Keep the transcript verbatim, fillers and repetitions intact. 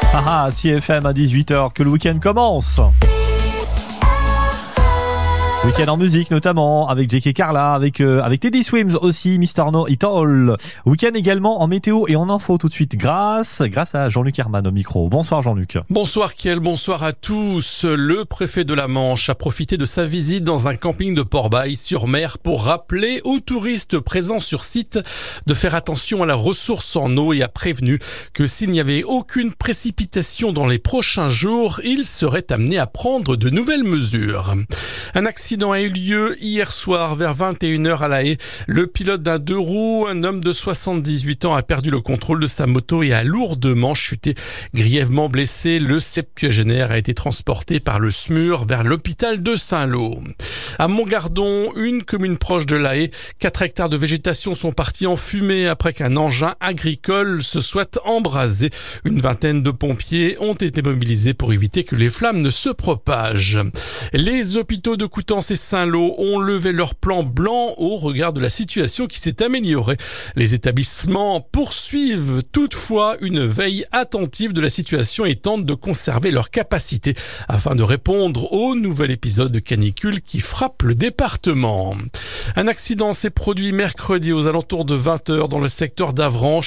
Ah ah, C F M à dix-huit heures, que le week-end commence. Week-end en musique notamment, avec J K Carla, avec, euh, avec Teddy Swims aussi, Mister No It All. Week-end également en météo et en info tout de suite, grâce, grâce à Jean-Luc Herman au micro. Bonsoir Jean-Luc. Bonsoir Kiel, bonsoir à tous. Le préfet de la Manche a profité de sa visite dans un camping de Port-Bail-sur-Mer pour rappeler aux touristes présents sur site de faire attention à la ressource en eau et a prévenu que s'il n'y avait aucune précipitation dans les prochains jours, il serait amené à prendre de nouvelles mesures. Un accident a eu lieu hier soir vers vingt et une heures à La Haye. Le pilote d'un deux roues, un homme de soixante-dix-huit ans, a perdu le contrôle de sa moto et a lourdement chuté. Grièvement blessé, le septuagénaire a été transporté par le S M U R vers l'hôpital de Saint-Lô. À Montgardon, une commune proche de La Haye, quatre hectares de végétation sont partis en fumée après qu'un engin agricole se soit embrasé. Une vingtaine de pompiers ont été mobilisés pour éviter que les flammes ne se propagent. Les hôpitaux de Coutances et Saint-Lô ont levé leur plan blanc au regard de la situation qui s'est améliorée. Les établissements poursuivent toutefois une veille attentive de la situation et tentent de conserver leur capacité afin de répondre au nouvel épisode de canicule qui frappe le département. Un accident s'est produit mercredi aux alentours de vingt heures dans le secteur d'Avranches.